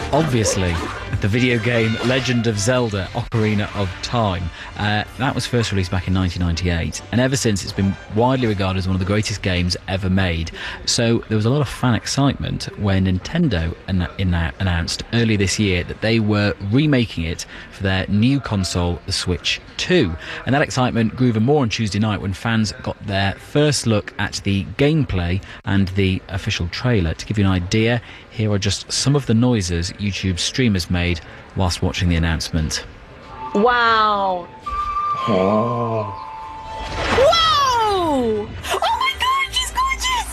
Obviously, the video game Legend of Zelda: Ocarina of Time. That was first released back in 1998, and ever since it's been widely regarded as one of the greatest games ever made. So there was a lot of fan excitement when Nintendo announced earlier this year that they were remaking it for their new console, the Switch 2. And that excitement grew even more on Tuesday night when fans got their first look at the gameplay and the official trailer. To give you an idea, here are just some of the noises YouTube streamers made whilst watching the announcement. Wow. Oh. Whoa! Oh my god, she's gorgeous!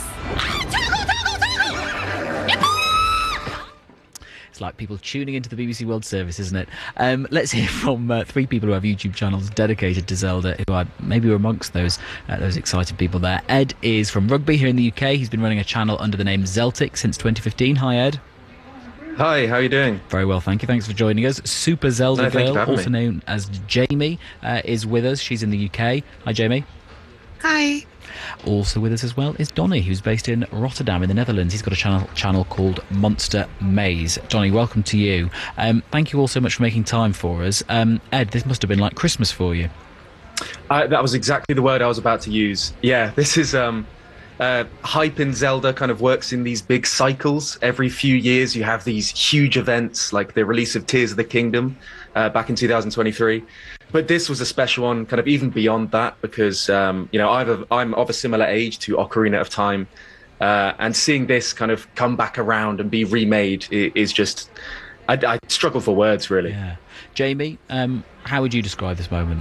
It's like people tuning into the BBC World Service, isn't it? Let's hear from three people who have YouTube channels dedicated to Zelda, who are maybe amongst those excited people there. Ed is from Rugby here in the UK. He's been running a channel under the name Zeltic since 2015. Hi, Ed. Hi, how are you doing? Very well, thank you. Thanks for joining us. Super Zelda Girl, also known as Jamie, is with us. She's in the UK. Hi, Jamie. Hi. Also with us as well is Donny, who's based in Rotterdam in the Netherlands. He's got a channel called Monster Maze. Donny, welcome to you. Thank you all so much for making time for us. Ed, this must have been like Christmas for you. That was exactly the word I was about to use. Yeah, this is... hype in Zelda kind of works in these big cycles. Every few years you have these huge events like the release of Tears of the Kingdom back in 2023. But this was a special one, kind of even beyond that, because I'm of a similar age to Ocarina of Time, and seeing this kind of come back around and be remade is just... I struggle for words, really. Yeah. Jamie, how would you describe this moment?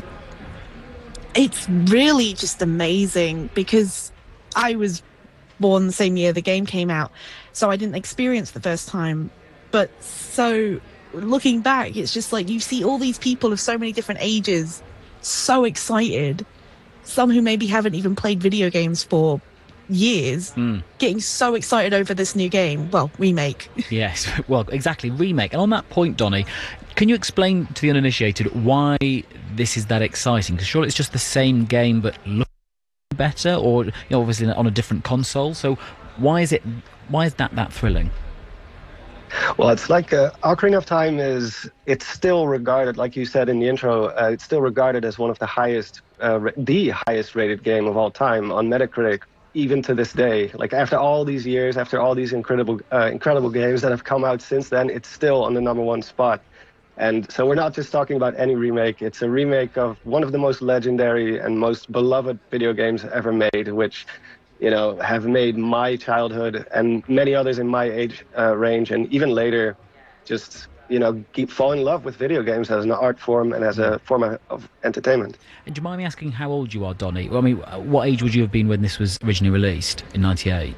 It's really just amazing because I was born the same year the game came out, so I didn't experience the first time. But so looking back, it's just like you see all these people of so many different ages so excited. Some who maybe haven't even played video games for years, getting so excited over this new game. Well, remake. Yes, well, exactly, remake. And on that point, Donny, can you explain to the uninitiated why this is that exciting? Because surely it's just the same game but looking better, or obviously on a different console. So why is that thrilling? Well, it's like Ocarina of Time it's still regarded, like you said in the intro, it's still regarded as one of the highest rated game of all time on Metacritic, even to this day. Like after all these years, after all these incredible games that have come out since then, it's still on the #1 spot. And so we're not just talking about any remake. It's a remake of one of the most legendary and most beloved video games ever made, which, have made my childhood and many others in my age range and even later just, fall in love with video games as an art form and as a form of entertainment. And do you mind me asking how old you are, Donny? Well, I mean, what age would you have been when this was originally released in 98?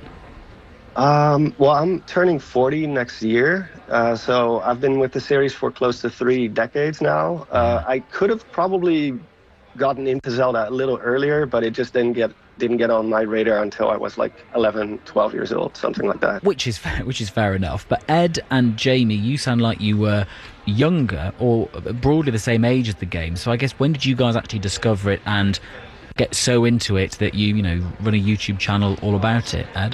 Well, I'm turning 40 next year, so I've been with the series for close to 3 decades now. I could have probably gotten into Zelda a little earlier, but it just didn't get on my radar until I was like 11, 12 years old, something like that. Which is fair enough. But Ed and Jamie, you sound like you were younger or broadly the same age as the game. So I guess when did you guys actually discover it and get so into it that you run a YouTube channel all about it, Ed?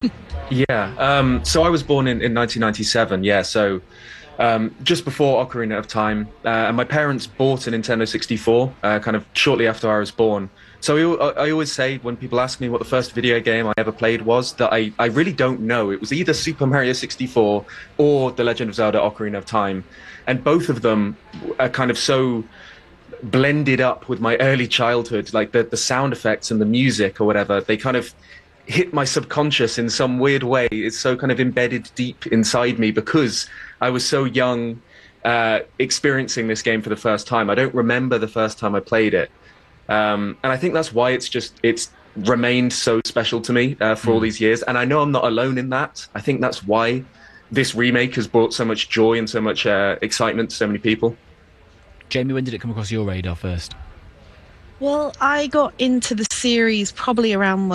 Yeah, so I was born in 1997, yeah, so just before Ocarina of Time, and my parents bought a Nintendo 64 kind of shortly after I was born. So I always say when people ask me what the first video game I ever played was, that I really don't know. It was either Super Mario 64 or The Legend of Zelda: Ocarina of Time, and both of them are kind of so blended up with my early childhood, like the sound effects and the music or whatever, they kind of hit my subconscious in some weird way. It's so kind of embedded deep inside me because I was so young experiencing this game for the first time. I don't remember the first time I played it. And I think that's why it's remained so special to me for all these years. And I know I'm not alone in that. I think that's why this remake has brought so much joy and so much excitement to so many people. Jamie, when did it come across your radar first? Well, I got into the series probably around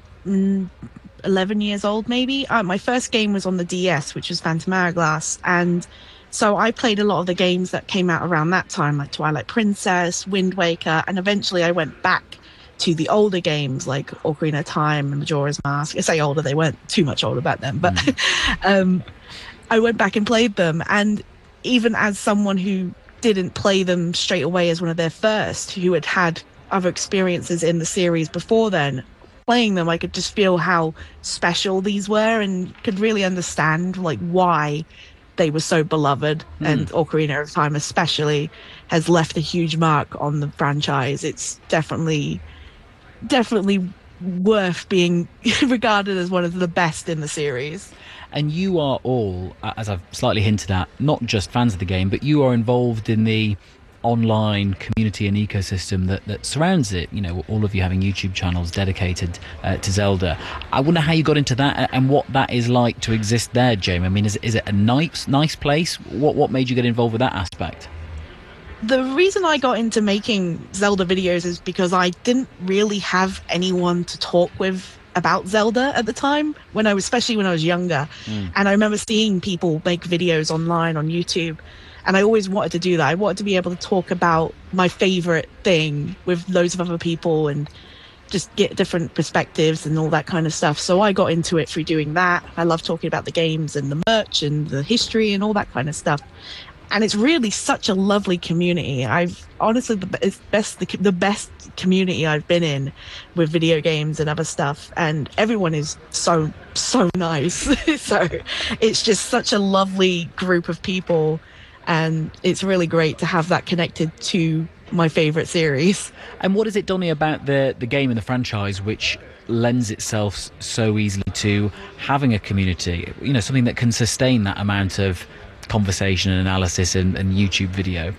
11 years old, maybe. My first game was on the DS, which was Phantom Hourglass, and so I played a lot of the games that came out around that time, like Twilight Princess, Wind Waker, and eventually I went back to the older games like Ocarina of Time and Majora's Mask. I say older, they weren't too much older back then, but I went back and played them, and even as someone who didn't play them straight away as one of their first, who had had other experiences in the series before then, playing them, I could just feel how special these were and could really understand like why they were so beloved. And Ocarina of Time especially has left a huge mark on the franchise. It's definitely worth being regarded as one of the best in the series. And you are all, as I've slightly hinted at, not just fans of the game, but you are involved in the online community and ecosystem that surrounds it. You know, all of you having YouTube channels dedicated to Zelda. I wonder how you got into that and what that is like to exist there, Jamie. I mean, is it a nice place? What made you get involved with that aspect? The reason I got into making Zelda videos is because I didn't really have anyone to talk with about Zelda at the time, especially when I was younger. And I remember seeing people make videos online on YouTube, and I always wanted to do that. I wanted to be able to talk about my favorite thing with loads of other people and just get different perspectives and all that kind of stuff. So I got into it through doing that. I love talking about the games and the merch and the history and all that kind of stuff. And it's really such a lovely community. I've honestly, it's the best community I've been in with video games and other stuff. And everyone is so nice. So it's just such a lovely group of people. And it's really great to have that connected to my favorite series. And what is it, Donnie, about the game and the franchise which lends itself so easily to having a community? You know, something that can sustain that amount of conversation and analysis and YouTube video.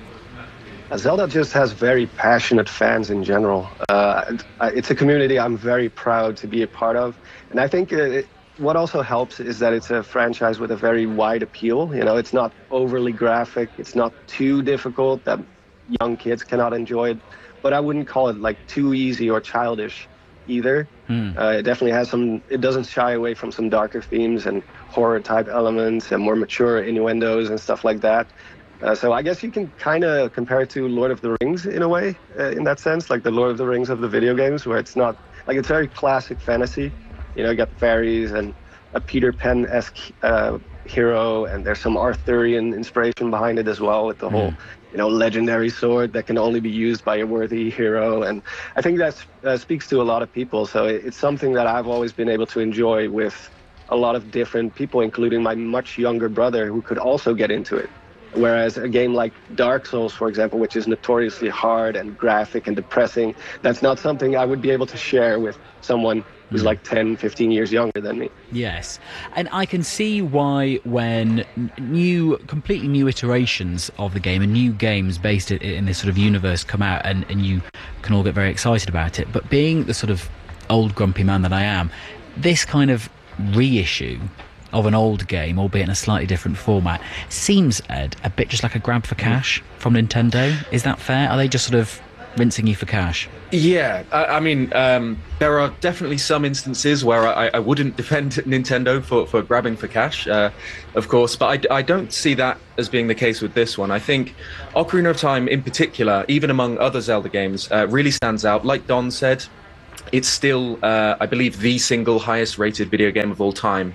Zelda just has very passionate fans in general. It's a community I'm very proud to be a part of, and I think what also helps is that it's a franchise with a very wide appeal. You know, it's not overly graphic, it's not too difficult that young kids cannot enjoy it, but I wouldn't call it like too easy or childish either. It definitely has it doesn't shy away from some darker themes and horror type elements and more mature innuendos and stuff like that. So I guess you can kind of compare it to Lord of the Rings in a way, in that sense, like the Lord of the Rings of the video games, where it's not like, it's very classic fantasy. You know, you got fairies and a Peter Pan-esque hero, and there's some Arthurian inspiration behind it as well, with the whole, you know, legendary sword that can only be used by a worthy hero. And I think that speaks to a lot of people. So it's something that I've always been able to enjoy with a lot of different people, including my much younger brother, who could also get into it. Whereas a game like Dark Souls, for example, which is notoriously hard and graphic and depressing, that's not something I would be able to share with someone who's like 10, 15 years younger than me. Yes. And I can see why when completely new iterations of the game and new games based in this sort of universe come out, and you can all get very excited about it. But being the sort of old grumpy man that I am, this kind of reissue of an old game, albeit in a slightly different format, seems, Ed, a bit just like a grab for cash from Nintendo. Is that fair? Are they just sort of rinsing you for cash? Yeah, I mean, there are definitely some instances where I wouldn't defend Nintendo for grabbing for cash, of course, but I don't see that as being the case with this one. I think Ocarina of Time in particular, even among other Zelda games, really stands out. Like Don said, it's still, I believe, the single highest rated video game of all time.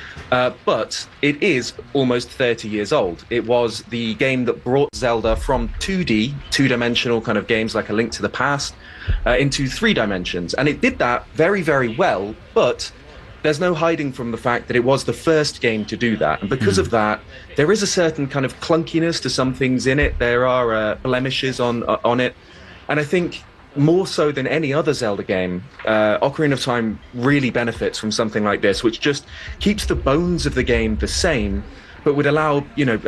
But it is almost 30 years old. It was the game that brought Zelda from 2D, two-dimensional kind of games like A Link to the Past, into 3 dimensions. And it did that very, very well, but there's no hiding from the fact that it was the first game to do that. And because of that, there is a certain kind of clunkiness to some things in it. There are blemishes on it. And I think more so than any other Zelda game, Ocarina of Time really benefits from something like this, which just keeps the bones of the game the same, but would allow,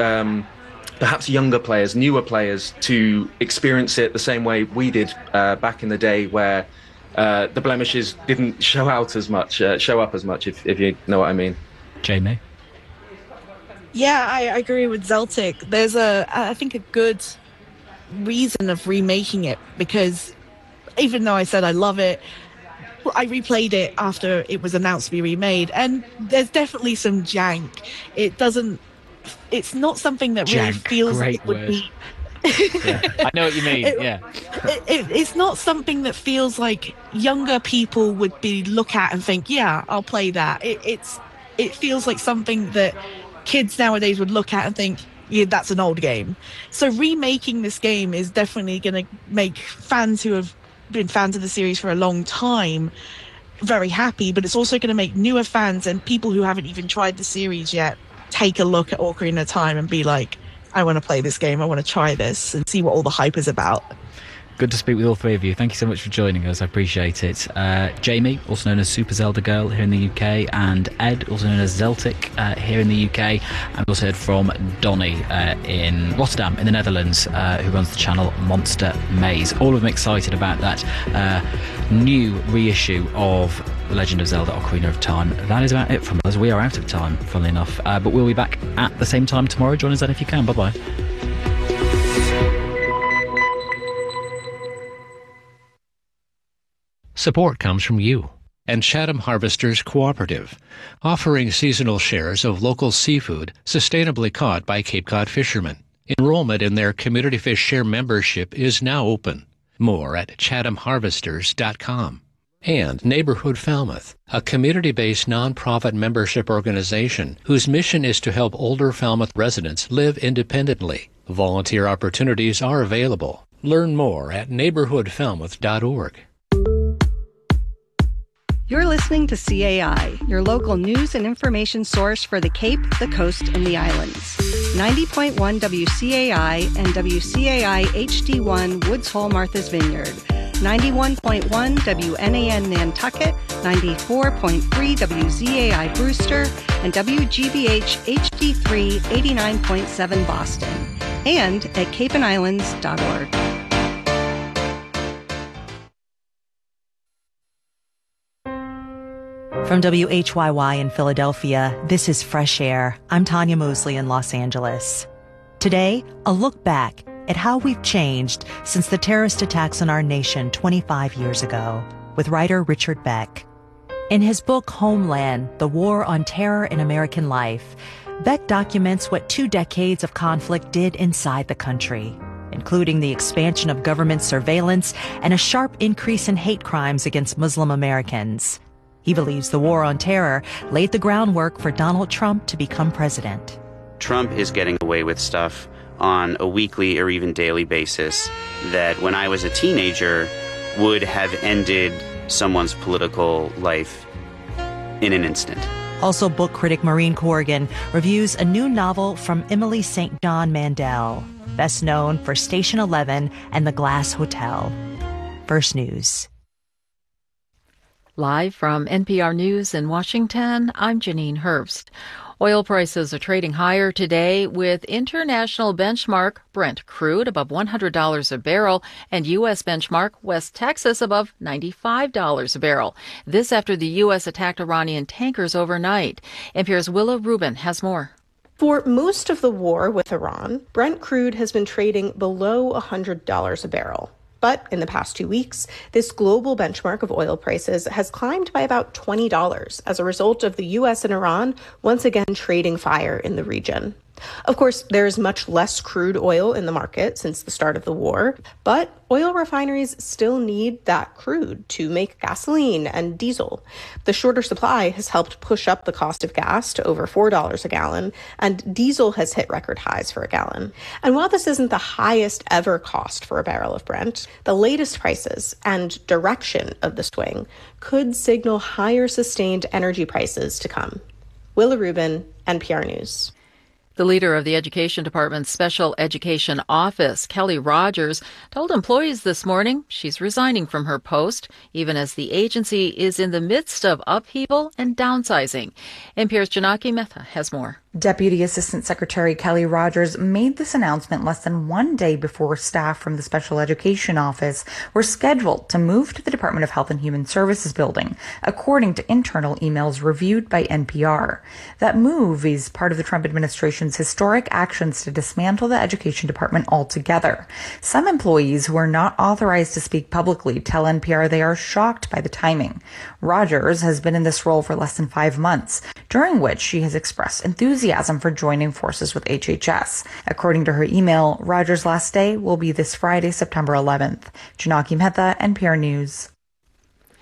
perhaps younger players, newer players, to experience it the same way we did back in the day, where the blemishes didn't show up as much, if you know what I mean. Jamie? Yeah, I agree with Zeltic. There's I think a good reason of remaking it, because even though I said I love it, I replayed it after it was announced to be remade, and there's definitely some jank. It's not something that really feels like it would be. Yeah, I know what you mean. It's not something that feels like younger people would look at and think, yeah, I'll play that. It feels like something that kids nowadays would look at and think, yeah, that's an old game. So remaking this game is definitely going to make fans who have been fans of the series for a long time very happy, but it's also going to make newer fans and people who haven't even tried the series yet take a look at Ocarina of Time and be like, I want to play this game, I want to try this and see what all the hype is about. Good to speak with all three of you. Thank you so much for joining us. I appreciate it. Jamie, also known as Super Zelda Girl here in the UK, and Ed, also known as Zeltic here in the UK. And we also heard from Donnie in Rotterdam in the Netherlands, who runs the channel Monster Maze. All of them excited about that new reissue of The Legend of Zelda Ocarina of Time. That is about it from us. We are out of time, funnily enough. But we'll be back at the same time tomorrow. Join us then if you can. Bye-bye. Support comes from you and Chatham Harvesters Cooperative, offering seasonal shares of local seafood sustainably caught by Cape Cod fishermen. Enrollment in their Community Fish Share membership is now open. More at chathamharvesters.com. And Neighborhood Falmouth, a community-based nonprofit membership organization whose mission is to help older Falmouth residents live independently. Volunteer opportunities are available. Learn more at neighborhoodfalmouth.org. You're listening to CAI, your local news and information source for the Cape, the Coast, and the Islands. 90.1 WCAI and WCAI HD1 Woods Hole Martha's Vineyard. 91.1 WNAN Nantucket, 94.3 WZAI Brewster, and WGBH HD3 89.7 Boston. And at capeandislands.org. From WHYY in Philadelphia, this is Fresh Air. I'm Tanya Mosley in Los Angeles. Today, a look back at how we've changed since the terrorist attacks on our nation 25 years ago, with writer Richard Beck. In his book Homeland, The War on Terror in American Life, Beck documents what 2 decades of conflict did inside the country, including the expansion of government surveillance and a sharp increase in hate crimes against Muslim Americans. He believes the war on terror laid the groundwork for Donald Trump to become president. Trump is getting away with stuff on a weekly or even daily basis that when I was a teenager would have ended someone's political life in an instant. Also, book critic Maureen Corrigan reviews a new novel from Emily St. John Mandel, best known for Station 11 and The Glass Hotel. First News. Live from NPR News in Washington, I'm Janine Herbst. Oil prices are trading higher today with international benchmark Brent crude above $100 a barrel and U.S. benchmark West Texas above $95 a barrel. This after the U.S. attacked Iranian tankers overnight. NPR's Willa Rubin has more. For most of the war with Iran, Brent crude has been trading below $100 a barrel. But in the past 2 weeks, this global benchmark of oil prices has climbed by about $20 as a result of the U.S. and Iran once again trading fire in the region. Of course, there's much less crude oil in the market since the start of the war, but oil refineries still need that crude to make gasoline and diesel. The shorter supply has helped push up the cost of gas to over $4 a gallon, and diesel has hit record highs for a gallon. And while this isn't the highest ever cost for a barrel of Brent, the latest prices and direction of the swing could signal higher sustained energy prices to come. Willa Rubin, NPR News. The leader of the Education Department's Special Education Office, Kelly Rogers, told employees this morning she's resigning from her post, even as the agency is in the midst of upheaval and downsizing. NPR's Janaki Mehta has more. Deputy Assistant Secretary Kelly Rogers made this announcement less than 1 day before staff from the Special Education Office were scheduled to move to the Department of Health and Human Services building, according to internal emails reviewed by NPR. That move is part of the Trump administration's historic actions to dismantle the Education Department altogether. Some employees who are not authorized to speak publicly tell NPR they are shocked by the timing. Rogers has been in this role for less than 5 months, during which she has expressed enthusiasm for joining forces with HHS. According to her email, Rogers' last day will be this Friday, September 11th. Janaki Mehta, NPR News.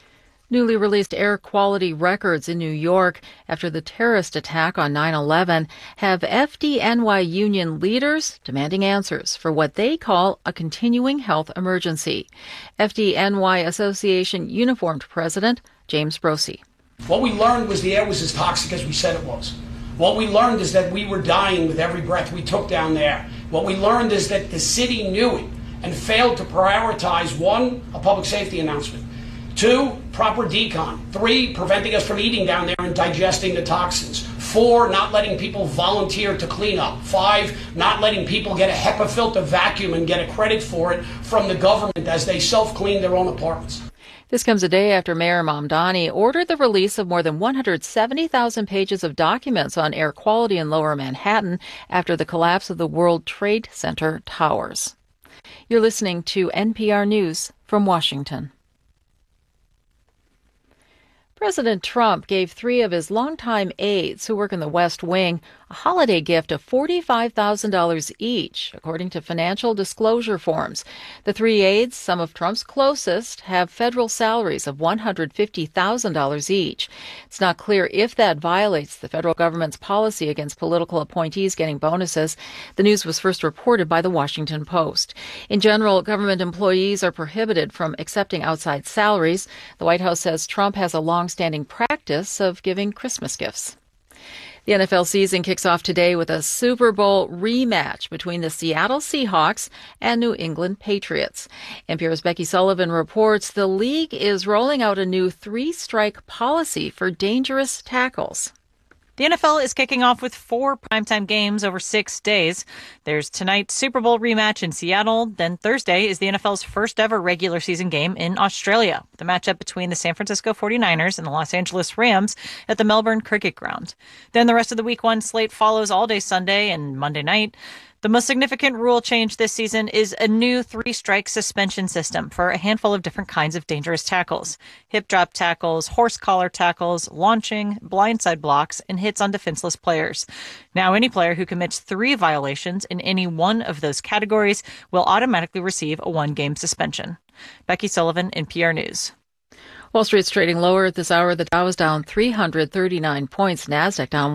Newly released air quality records in New York after the terrorist attack on 9/11 have FDNY union leaders demanding answers for what they call a continuing health emergency. FDNY Association Uniformed President James Brosey. What we learned was the air was as toxic as we said it was. What we learned is that we were dying with every breath we took down there. What we learned is that the city knew it and failed to prioritize, 1, a public safety announcement, 2, proper decon, 3, preventing us from eating down there and digesting the toxins, 4, not letting people volunteer to clean up, 5, not letting people get a HEPA filter vacuum and get a credit for it from the government as they self-clean their own apartments. This comes a day after Mayor Mamdani ordered the release of more than 170,000 pages of documents on air quality in Lower Manhattan after the collapse of the World Trade Center towers. You're listening to NPR News from Washington. President Trump gave 3 of his longtime aides who work in the West Wing a holiday gift of $45,000 each, according to financial disclosure forms. The 3 aides, some of Trump's closest, have federal salaries of $150,000 each. It's not clear if that violates the federal government's policy against political appointees getting bonuses. The news was first reported by the Washington Post. In general, government employees are prohibited from accepting outside salaries. The White House says Trump has a long-standing practice of giving Christmas gifts. The NFL season kicks off today with a Super Bowl rematch between the Seattle Seahawks and New England Patriots. NPR's Becky Sullivan reports the league is rolling out a new 3-strike policy for dangerous tackles. The NFL is kicking off with 4 primetime games over 6 days. There's tonight's Super Bowl rematch in Seattle. Then Thursday is the NFL's first ever regular season game in Australia, the matchup between the San Francisco 49ers and the Los Angeles Rams at the Melbourne Cricket Ground. Then the rest of the week 1 slate follows all day Sunday and Monday night. The most significant rule change this season is a new 3-strike suspension system for a handful of different kinds of dangerous tackles. Hip drop tackles, horse collar tackles, launching, blindside blocks, and hits on defenseless players. Now any player who commits 3 violations in any one of those categories will automatically receive a 1-game suspension. Becky Sullivan, NPR News. Wall Street's trading lower at this hour. The Dow is down 339 points. NASDAQ down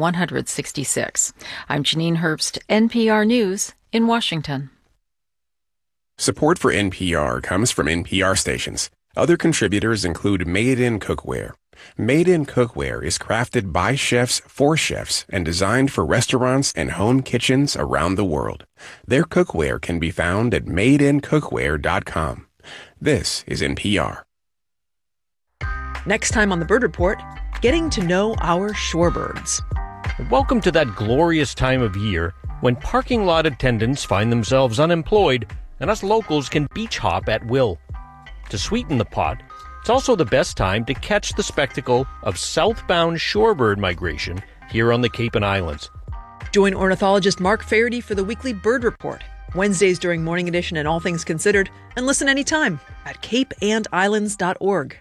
166. I'm Janine Herbst, NPR News in Washington. Support for NPR comes from NPR stations. Other contributors include Made in Cookware. Made in Cookware is crafted by chefs for chefs and designed for restaurants and home kitchens around the world. Their cookware can be found at madeincookware.com. This is NPR. Next time on the Bird Report, getting to know our shorebirds. Welcome to that glorious time of year when parking lot attendants find themselves unemployed and us locals can beach hop at will. To sweeten the pot, it's also the best time to catch the spectacle of southbound shorebird migration here on the Cape and Islands. Join ornithologist Mark Faherty for the weekly Bird Report, Wednesdays during Morning Edition and All Things Considered, and listen anytime at capeandislands.org.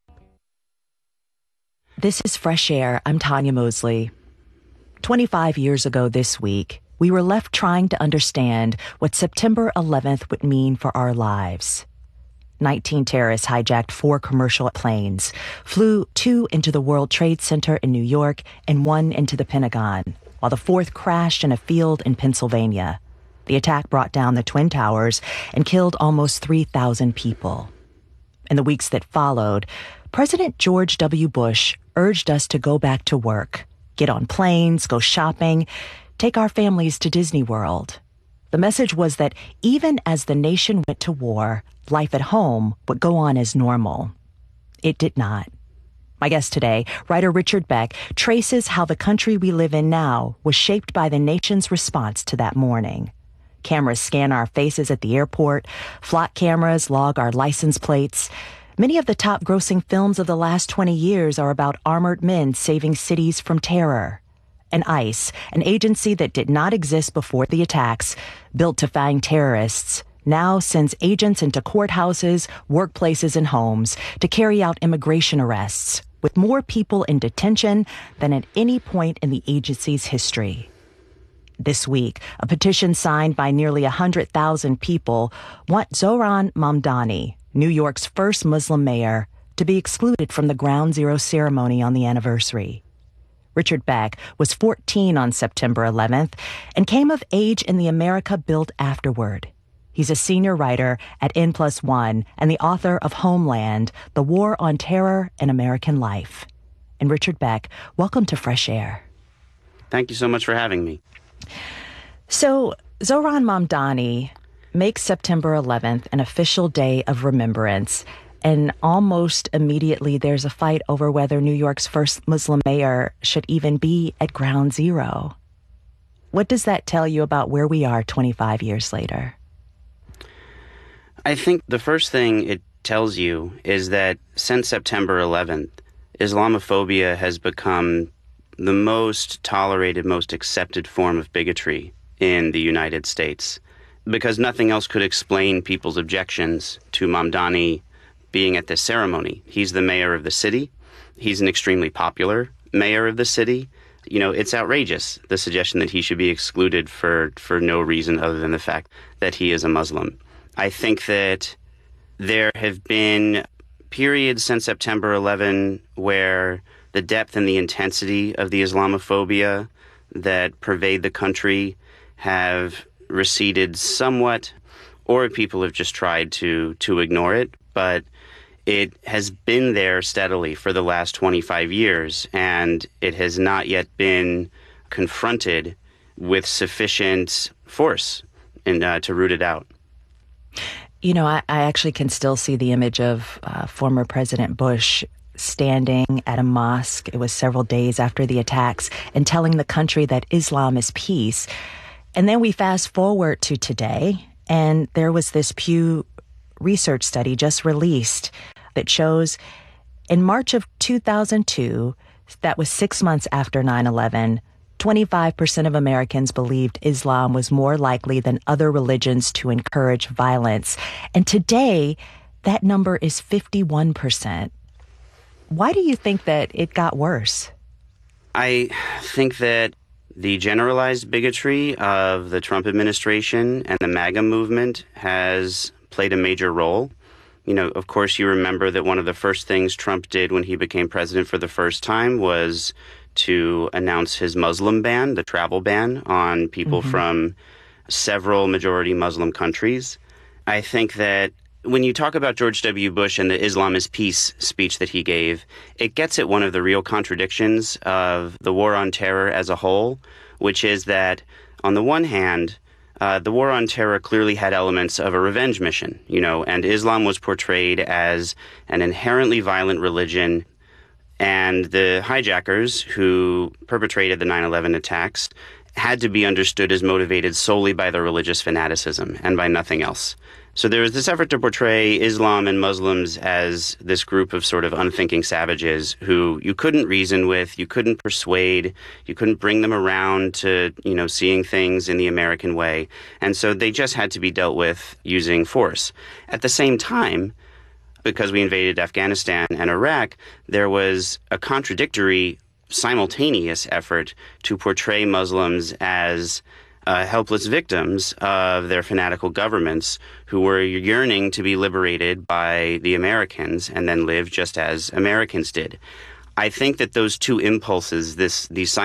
This is Fresh Air. I'm Tanya Mosley. 25 years ago this week, we were left trying to understand what September 11th would mean for our lives. 19 terrorists hijacked 4 commercial planes, flew 2 into the World Trade Center in New York and 1 into the Pentagon, while the 4th crashed in a field in Pennsylvania. The attack brought down the Twin Towers and killed almost 3,000 people. In the weeks that followed, President George W. Bush urged us to go back to work, get on planes, go shopping, take our families to Disney World. The message was that even as the nation went to war, life at home would go on as normal. It did not. My guest today, writer Richard Beck, traces how the country we live in now was shaped by the nation's response to that morning. Cameras scan our faces at the airport, flock cameras log our license plates. Many of the top-grossing films of the last 20 years are about armored men saving cities from terror. And ICE, an agency that did not exist before the attacks, built to find terrorists, now sends agents into courthouses, workplaces, and homes to carry out immigration arrests, with more people in detention than at any point in the agency's history. This week, a petition signed by nearly 100,000 people want Zohran Mamdani, New York's first Muslim mayor, to be excluded from the Ground Zero ceremony on the anniversary. Richard Beck was 14 on September 11th and came of age in the America Built Afterward. He's a senior writer at N+1 and the author of Homeland, The War on Terror and American Life. And Richard Beck, welcome to Fresh Air. Thank you so much for having me. So, Zohran Mamdani makes September 11th an official day of remembrance, and almost immediately there's a fight over whether New York's first Muslim mayor should even be at Ground Zero. What does that tell you about where we are 25 years later? I think the first thing it tells you is that since September 11th, Islamophobia has become the most tolerated, most accepted form of bigotry in the United States, because nothing else could explain people's objections to Mamdani being at this ceremony. He's the mayor of the city. He's an extremely popular mayor of the city. You know, it's outrageous, the suggestion that he should be excluded for no reason other than the fact that he is a Muslim. I think that there have been periods since September 11 where the depth and the intensity of the Islamophobia that pervade the country have receded somewhat, or people have just tried to ignore it. But it has been there steadily for the last 25 years, and it has not yet been confronted with sufficient force to root it out. You know, I actually can still see the image of former President Bush standing at a mosque. It was several days after the attacks, and telling the country that Islam is peace. And then we fast forward to today, and there was this Pew Research study just released that shows in March of 2002, that was 6 months after 9/11, 25% of Americans believed Islam was more likely than other religions to encourage violence. And today, that number is 51%. Why do you think that it got worse? I think that the generalized bigotry of the Trump administration and the MAGA movement has played a major role. You know, of course, you remember that one of the first things Trump did when he became president for the first time was to announce his Muslim ban, the travel ban on people from several majority Muslim countries. I think that when you talk about George W. Bush and the Islam is peace speech that he gave, it gets at one of the real contradictions of the war on terror as a whole, which is that, on the one hand, the war on terror clearly had elements of a revenge mission, you know, and Islam was portrayed as an inherently violent religion, and the hijackers who perpetrated the 9/11 attacks had to be understood as motivated solely by their religious fanaticism and by nothing else. So there was this effort to portray Islam and Muslims as this group of sort of unthinking savages who you couldn't reason with, you couldn't persuade, you couldn't bring them around to, you know, seeing things in the American way. And so they just had to be dealt with using force. At the same time, because we invaded Afghanistan and Iraq, there was a contradictory, simultaneous effort to portray Muslims as helpless victims of their fanatical governments who were yearning to be liberated by the Americans and then live just as Americans did. I think that those two impulses, these